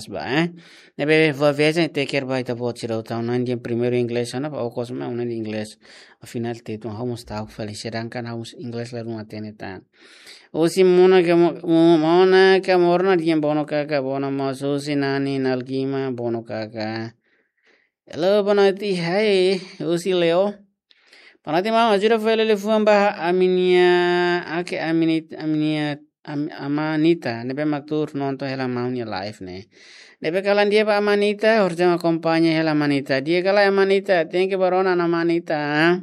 Nebe vou viajar te quer vai tá bom tirar o tão não em primeiro inglês ana ou coisa mais um inglês afinal te tu vamos tá fali serang kan vamos inglês lá não tem tá o si mona que morna diem bono kaka bono mas o si nani nalgima bono kaka hello bono ti hai o si leo panati mama jura vele le fuamba aminia ake aminia amanita nebe maktur nonto hela maunya live ne nebe kalan dia pa amanita horja acompaña hela manita dia kala amanita thank you barona na manita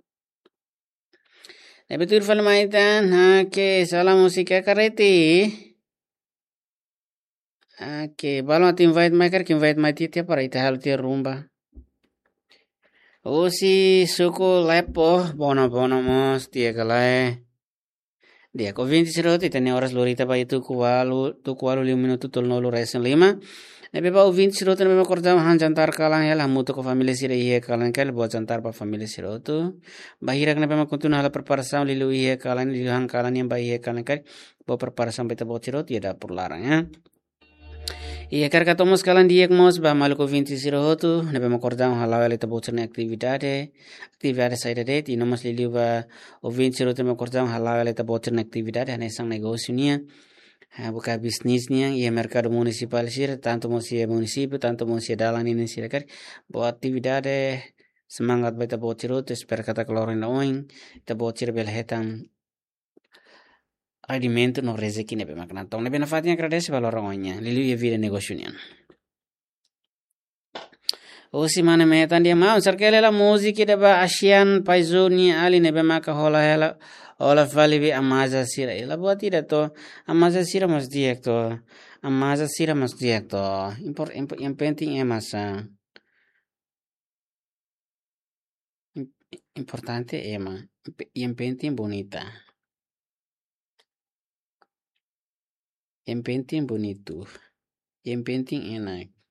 nebe tur fal manita ha ke sala musika kareti ke balon ti invite maker ke invite mai tia para ita hal tia rumba osi suku lepo bono bono mos tia kala dia ko 20 siroti tene horas lorita pa itu kualu 5 minuto tol nolu resen 5 nebe pa 20 siroti nebe korda han jantar kalang hela mutu ko família sira ihe kalang kel bo jantar pa família sirotu bahirak nebe ma kuntun hala preparação lilu ihe kalang lilu han kalang yang ba ihe kalang kel bo preparação beta bo siroti ya dapur larang ya Iya karena tomos kalan diek mos ba maluko 20 sirotu nebe ma korda hala wale ta bocer aktividade saida de ti nomos liliu ba o 20 sirotu ma korda hala wale ta bocer aktividade hane sang negócio nia buka bisnisnya ia mercado municipal sir tanto mosia município tanto mosia dalan ini sir kar bo aktividade semangat beta bocer espera kata kelorin oing ta bocer bel hetam rendimento no rezeki nebe makna tong nebe nafatnya agradece valor onnya liliu ia vida negócio nia Osi mana metan dia mau sarkele la musiki deba Asian paizoni ali nebe maka hola hela hola vali bi amaza sira ila buat tidak to amaza sira mas diek to amaza sira mas diek to yang penting masa importante ema yang penting bonita yang penting bonito yang penting enak